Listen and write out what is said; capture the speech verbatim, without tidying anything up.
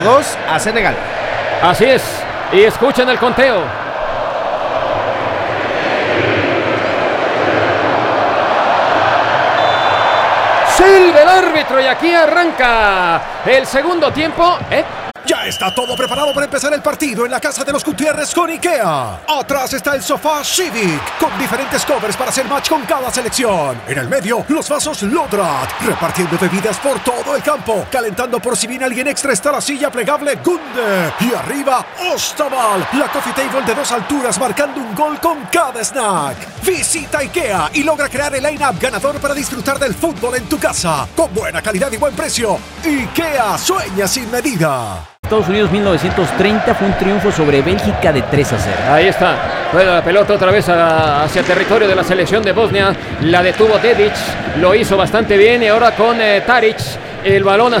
dos a Senegal. Así es, y escuchen el conteo. Silba el árbitro y aquí arranca el segundo tiempo. ¿Eh? Ya está todo preparado para empezar el partido en la casa de los Gutiérrez con IKEA. Atrás está el sofá Civic, con diferentes covers para hacer match con cada selección. En el medio, los vasos Lodrat, repartiendo bebidas por todo el campo. Calentando por si viene alguien extra está la silla plegable Gunde. Y arriba, Ostaval, la coffee table de dos alturas marcando un gol con cada snack. Visita IKEA y logra crear el line-up ganador para disfrutar del fútbol en tu casa. Con buena calidad y buen precio. IKEA sueña sin medida. Estados Unidos mil novecientos treinta fue un triunfo sobre Bélgica de tres a cero. Ahí está, juega la pelota otra vez a, hacia territorio de la selección de Bosnia. La detuvo Dedic, lo hizo bastante bien y ahora con eh, Taric, el balón